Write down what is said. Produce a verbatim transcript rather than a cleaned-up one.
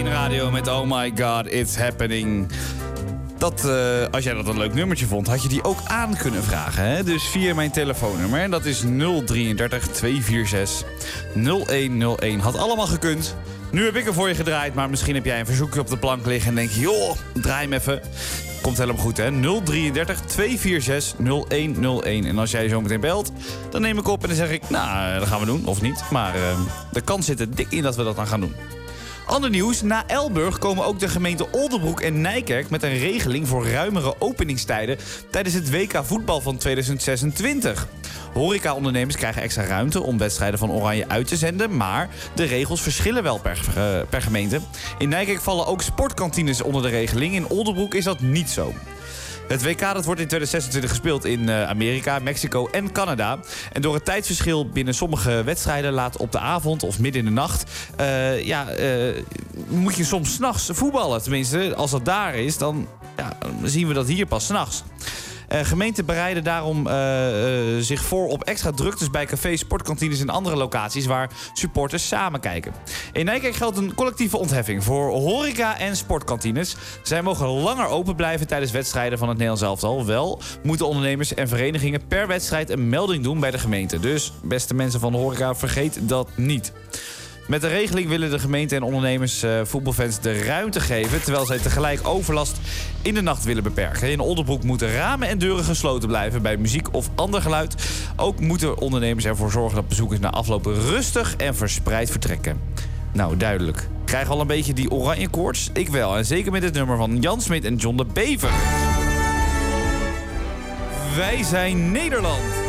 één Radio met Oh My God, It's Happening. Dat, uh, als jij dat een leuk nummertje vond, had je die ook aan kunnen vragen. Hè? Dus via mijn telefoonnummer. En dat is nul drieëndertig tweehonderdvierenzestig nul een nul een. Had allemaal gekund. Nu heb ik er voor je gedraaid, maar misschien heb jij een verzoekje op de plank liggen en denk je, joh, draai hem even. Komt helemaal goed, hè? nul drieëndertig tweehonderdvierenzestig nul een nul een. En als jij zo meteen belt, dan neem ik op en dan zeg ik, nou, dat gaan we doen, of niet. Maar uh, de kans zit er dik in dat we dat dan gaan doen. Ander nieuws, na Elburg komen ook de gemeenten Oldebroek en Nijkerk met een regeling voor ruimere openingstijden tijdens het W K voetbal van tweeduizend zesentwintig. Horeca-ondernemers krijgen extra ruimte om wedstrijden van Oranje uit te zenden, maar de regels verschillen wel per, uh, per gemeente. In Nijkerk vallen ook sportkantines onder de regeling, in Oldebroek is dat niet zo. Het W K dat wordt in tweeduizend zesentwintig gespeeld in uh, Amerika, Mexico en Canada. En door het tijdsverschil binnen sommige wedstrijden laat op de avond of midden in de nacht, Uh, ja, uh, moet je soms 's nachts voetballen. Tenminste, als dat daar is, dan ja, zien we dat hier pas 's nachts. Uh, gemeenten bereiden daarom uh, uh, zich voor op extra druktes bij cafés, sportkantines en andere locaties waar supporters samen kijken. In Nijkerk geldt een collectieve ontheffing voor horeca en sportkantines. Zij mogen langer open blijven tijdens wedstrijden van het Nederlands elftal. Wel moeten ondernemers en verenigingen per wedstrijd een melding doen bij de gemeente. Dus, beste mensen van de horeca, vergeet dat niet. Met de regeling willen de gemeente en ondernemers uh, voetbalfans de ruimte geven, terwijl zij tegelijk overlast in de nacht willen beperken. In Oldebroek moeten ramen en deuren gesloten blijven bij muziek of ander geluid. Ook moeten ondernemers ervoor zorgen dat bezoekers na afloop rustig en verspreid vertrekken. Nou, duidelijk. Krijg al een beetje die oranje koorts? Ik wel, en zeker met het nummer van Jan Smit en John de Bever. Wij zijn Nederland.